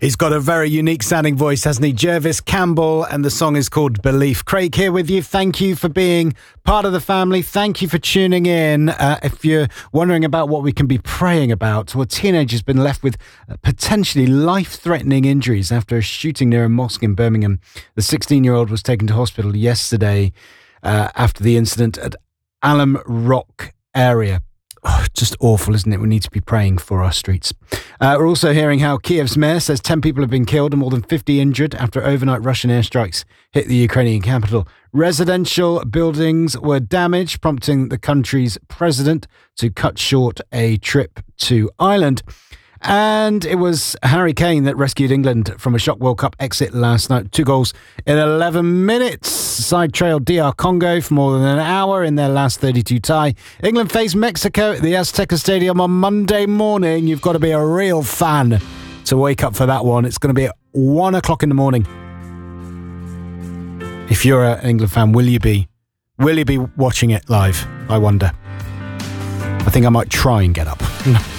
He's got a very unique sounding voice, hasn't he? Jervis Campbell, and the song is called Belief. Craig here with you. Thank you for being part of the family. Thank you for tuning in. If you're wondering about what we can be praying about, well, a teenager's been left with potentially life-threatening injuries after a shooting near a mosque in Birmingham. The 16-year-old was taken to hospital yesterday after the incident at Alum Rock area. Oh, just awful, isn't it? We need to be praying for our streets. We're also hearing how Kiev's mayor says 10 people have been killed and more than 50 injured after overnight Russian airstrikes hit the Ukrainian capital. Residential buildings were damaged, prompting the country's president to cut short a trip to Ireland. And it was Harry Kane that rescued England from a shock World Cup exit last night. 2 goals in 11 minutes. Side trailed DR Congo for more than an hour in their last 32 tie. England face Mexico at the Azteca Stadium on Monday morning. You've got to be a real fan to wake up for that one. It's going to be at 1 o'clock in the morning. If you're an England fan, will you be watching it live? I wonder. I think I might try and get up.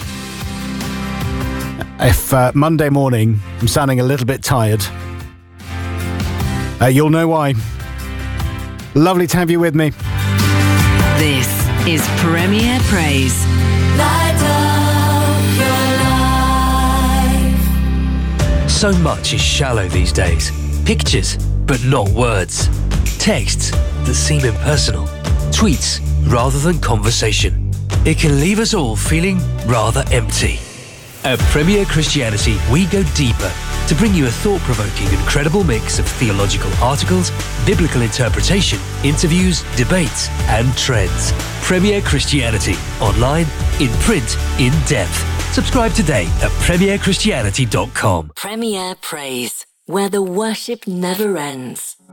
If Monday morning I'm sounding a little bit tired, you'll know why. Lovely to have you with me. This is Premier Praise. Light up your life. So much is shallow these days. Pictures, but not words. Texts that seem impersonal. Tweets rather than conversation. It can leave us all feeling rather empty. At Premier Christianity, we go deeper to bring you a thought-provoking and credible mix of theological articles, biblical interpretation, interviews, debates, and trends. Premier Christianity. Online, in print, in depth. Subscribe today at premierchristianity.com. Premier Praise, where the worship never ends.